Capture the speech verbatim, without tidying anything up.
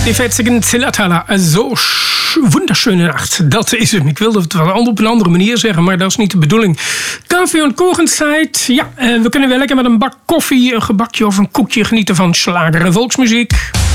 Die vierziger Zilatala. Zo wunderschöne nacht. Dat is hem. Ik wilde het wel op een andere manier zeggen, maar dat is niet de bedoeling. Koffie en Kogenzeit. Ja, we kunnen wel lekker met een bak koffie, een gebakje of een koekje genieten van slager en volksmuziek.